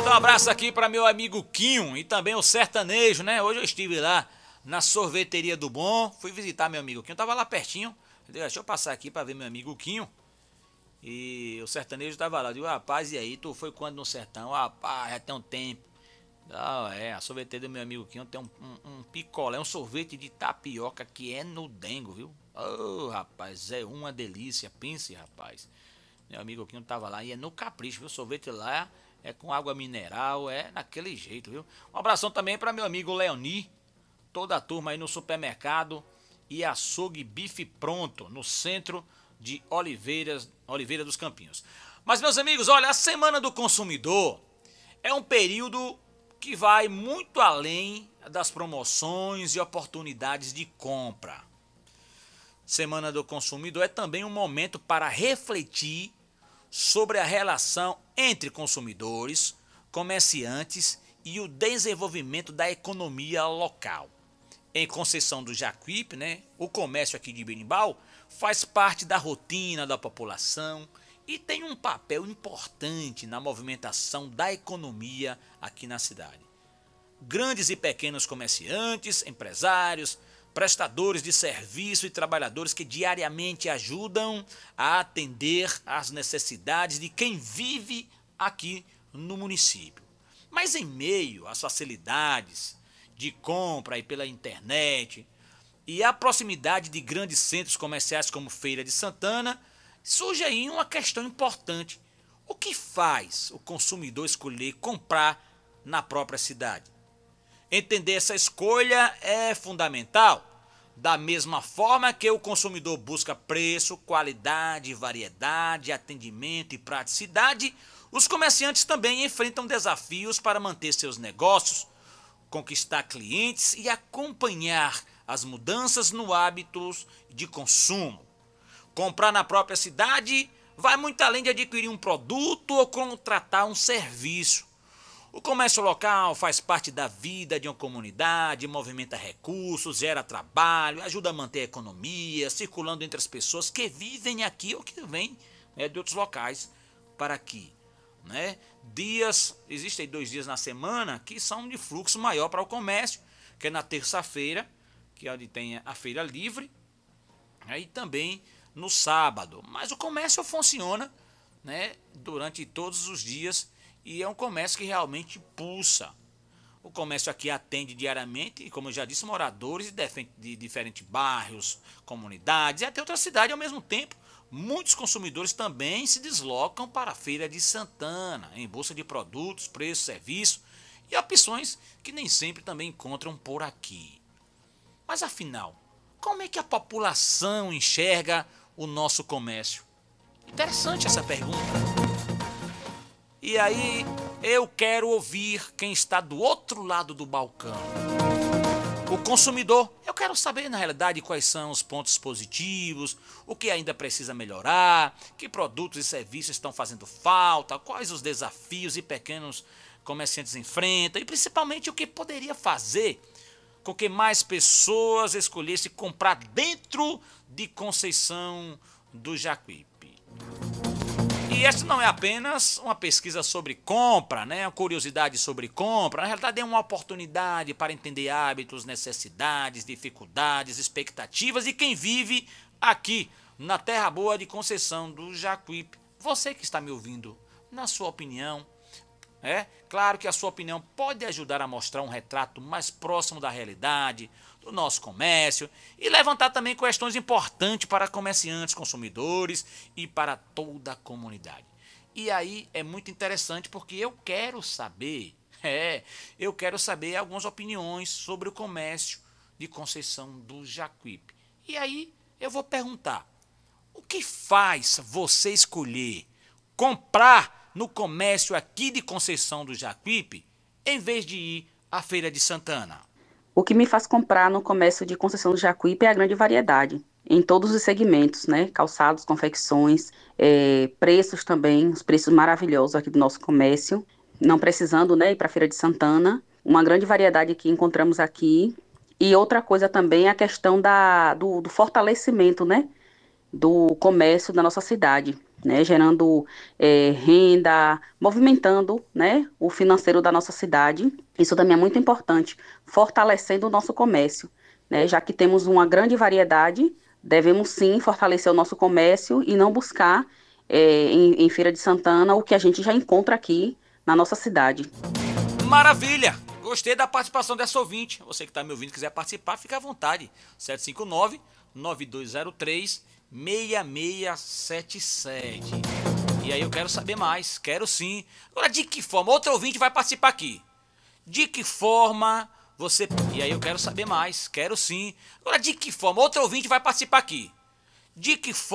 Mandar um abraço aqui para meu amigo Quinho e também o sertanejo, né? Hoje eu estive lá na sorveteria do Bom, fui visitar meu amigo Quinho, tava lá pertinho. Deixa eu passar aqui para ver meu amigo Quinho. E o sertanejo tava lá. Eu digo, rapaz, e aí, tu foi quando no sertão? Rapaz, já tem um tempo. Ah, a sorveteria do meu amigo Quinho tem um picolé, um sorvete de tapioca que é no dengo, viu? Oh, rapaz, é uma delícia, pense, rapaz. Meu amigo Quinho tava lá e é no capricho, viu? O sorvete lá é com água mineral, é naquele jeito, viu? Um abração também para meu amigo Leoni, toda a turma aí no supermercado e açougue Bife Pronto, no centro de Oliveira dos Campinhos. Mas, meus amigos, olha, a Semana do Consumidor é um período que vai muito além das promoções e oportunidades de compra. Semana do Consumidor é também um momento para refletir sobre a relação entre consumidores, comerciantes e o desenvolvimento da economia local. Em Conceição do Jacuípe, né, o comércio aqui de Berimbau faz parte da rotina da população e tem um papel importante na movimentação da economia aqui na cidade. Grandes e pequenos comerciantes, empresários, prestadores de serviço e trabalhadores que diariamente ajudam a atender às necessidades de quem vive aqui no município. Mas em meio às facilidades de compra e pela internet e a proximidade de grandes centros comerciais como Feira de Santana, surge aí uma questão importante. O que faz o consumidor escolher comprar na própria cidade? Entender essa escolha é fundamental. Da mesma forma que o consumidor busca preço, qualidade, variedade, atendimento e praticidade, os comerciantes também enfrentam desafios para manter seus negócios, conquistar clientes e acompanhar as mudanças no hábitos de consumo. Comprar na própria cidade vai muito além de adquirir um produto ou contratar um serviço. O comércio local faz parte da vida de uma comunidade, movimenta recursos, gera trabalho, ajuda a manter a economia, circulando entre as pessoas que vivem aqui ou que vêm, né, de outros locais para aqui. Né? Existem 2 dias na semana que são de fluxo maior para o comércio, que é na terça-feira, que é onde tem a feira livre, e também no sábado. Mas o comércio funciona, né, durante todos os dias e é um comércio que realmente pulsa. O comércio aqui atende diariamente, como eu já disse, moradores de diferentes bairros, comunidades e até outra cidade ao mesmo tempo. Muitos consumidores também se deslocam para a Feira de Santana em busca de produtos, preços, serviços e opções que nem sempre também encontram por aqui. Mas afinal, como é que a população enxerga o nosso comércio? Interessante essa pergunta. E aí eu quero ouvir quem está do outro lado do balcão. O consumidor. Eu quero saber na realidade quais são os pontos positivos, o que ainda precisa melhorar, que produtos e serviços estão fazendo falta, quais os desafios e pequenos comerciantes enfrentam e principalmente o que poderia fazer com que mais pessoas escolhessem comprar dentro de Conceição do Jacuípe. E essa não é apenas uma pesquisa sobre compra, né? Uma curiosidade sobre compra. Na realidade é uma oportunidade para entender hábitos, necessidades, dificuldades, expectativas de quem vive aqui na terra boa de Conceição do Jacuípe. Você que está me ouvindo, na sua opinião, claro que a sua opinião pode ajudar a mostrar um retrato mais próximo da realidade, do nosso comércio e levantar também questões importantes para comerciantes, consumidores e para toda a comunidade. E aí é muito interessante porque eu quero saber algumas opiniões sobre o comércio de Conceição do Jacuípe. E aí eu vou perguntar, o que faz você escolher comprar no comércio aqui de Conceição do Jacuípe em vez de ir à Feira de Santana? O que me faz comprar no comércio de Conceição do Jacuípe é a grande variedade, em todos os segmentos, né? Calçados, confecções, preços também, os preços maravilhosos aqui do nosso comércio, não precisando, né, ir para a Feira de Santana, uma grande variedade que encontramos aqui. E outra coisa também é a questão do fortalecimento, né, do comércio da nossa cidade. né, gerando renda, movimentando, né, o financeiro da nossa cidade. Isso também é muito importante, fortalecendo o nosso comércio, né, já que temos uma grande variedade, devemos sim fortalecer o nosso comércio e não buscar em Feira de Santana o que a gente já encontra aqui na nossa cidade. Maravilha! Gostei da participação dessa ouvinte. Você que está me ouvindo, quiser participar, fica à vontade. 759-9203-6677. E aí eu quero saber mais, quero sim. Agora, de que forma? Outro ouvinte vai participar aqui. De que forma você... E aí eu quero saber mais, quero sim. Agora, de que forma? Outro ouvinte vai participar aqui. De que forma...